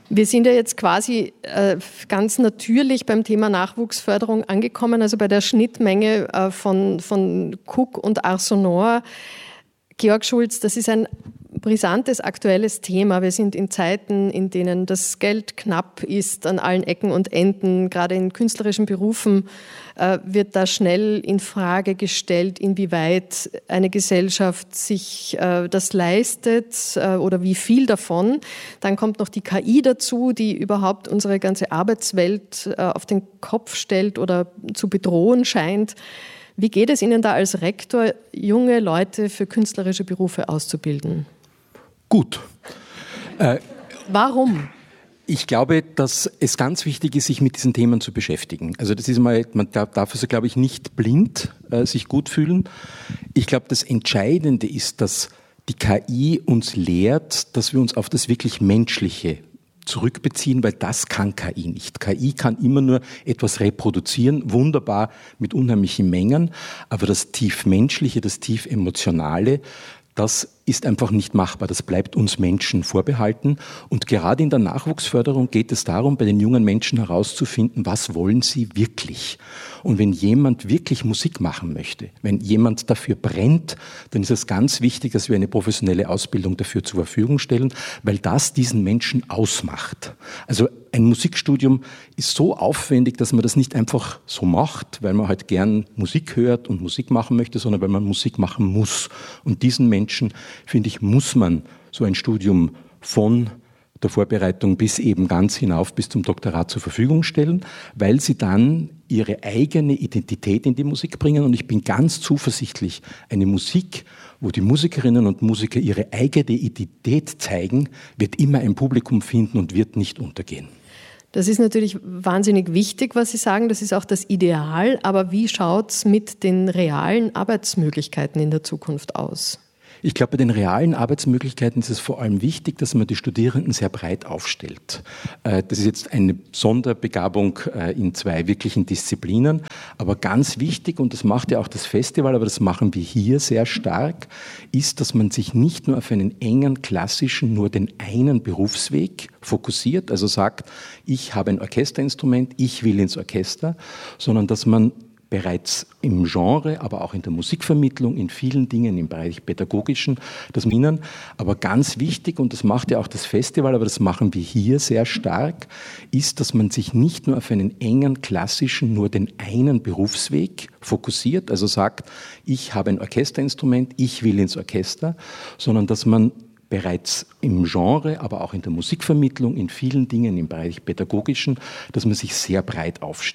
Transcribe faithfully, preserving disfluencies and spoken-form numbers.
Wir sind ja jetzt quasi äh, ganz natürlich beim Thema Nachwuchsförderung angekommen, also bei der Schnittmenge äh, von, von Cook und Arsenor. Georg Schulz, das ist ein brisantes, aktuelles Thema. Wir sind in Zeiten, in denen das Geld knapp ist an allen Ecken und Enden. Gerade in künstlerischen Berufen äh, wird da schnell in Frage gestellt, inwieweit eine Gesellschaft sich äh, das leistet äh, oder wie viel davon. Dann kommt noch die K I dazu, die überhaupt unsere ganze Arbeitswelt äh, auf den Kopf stellt oder zu bedrohen scheint. Wie geht es Ihnen da als Rektor, junge Leute für künstlerische Berufe auszubilden? Gut. Äh, Warum? Ich glaube, dass es ganz wichtig ist, sich mit diesen Themen zu beschäftigen. Also das ist mal, man darf also, glaube ich, nicht blind äh, sich gut fühlen. Ich glaube, das Entscheidende ist, dass die K I uns lehrt, dass wir uns auf das wirklich Menschliche zurückbeziehen, weil das kann K I nicht. K I kann immer nur etwas reproduzieren, wunderbar mit unheimlichen Mengen, aber das tief Menschliche, das tief Emotionale, das ist einfach nicht machbar. Das bleibt uns Menschen vorbehalten. Und gerade in der Nachwuchsförderung geht es darum, bei den jungen Menschen herauszufinden, was wollen sie wirklich? Und wenn jemand wirklich Musik machen möchte, wenn jemand dafür brennt, dann ist es ganz wichtig, dass wir eine professionelle Ausbildung dafür zur Verfügung stellen, weil das diesen Menschen ausmacht. Also ein Musikstudium ist so aufwendig, dass man das nicht einfach so macht, weil man halt gern Musik hört und Musik machen möchte, sondern weil man Musik machen muss. Und diesen Menschen, finde ich, muss man so ein Studium von der Vorbereitung bis eben ganz hinauf bis zum Doktorat zur Verfügung stellen, weil sie dann ihre eigene Identität in die Musik bringen. Und ich bin ganz zuversichtlich, eine Musik, wo die Musikerinnen und Musiker ihre eigene Identität zeigen, wird immer ein Publikum finden und wird nicht untergehen. Das ist natürlich wahnsinnig wichtig, was Sie sagen. Das ist auch das Ideal. Aber wie schaut es mit den realen Arbeitsmöglichkeiten in der Zukunft aus? Ich glaube, bei den realen Arbeitsmöglichkeiten ist es vor allem wichtig, dass man die Studierenden sehr breit aufstellt. Das ist jetzt eine Sonderbegabung in zwei wirklichen Disziplinen. Aber ganz wichtig, und das macht ja auch das Festival, aber das machen wir hier sehr stark, ist, dass man sich nicht nur auf einen engen, klassischen, nur den einen Berufsweg fokussiert, also sagt, ich habe ein Orchesterinstrument, ich will ins Orchester, sondern dass man bereits im Genre, aber auch in der Musikvermittlung, in vielen Dingen im Bereich Pädagogischen, das Ihnen, aber ganz wichtig, und das macht ja auch das Festival, aber das machen wir hier sehr stark, ist, dass man sich nicht nur auf einen engen, klassischen, nur den einen Berufsweg fokussiert, also sagt, ich habe ein Orchesterinstrument, ich will ins Orchester, sondern dass man bereits im Genre, aber auch in der Musikvermittlung, in vielen Dingen im Bereich Pädagogischen, dass man sich sehr breit aufstellt.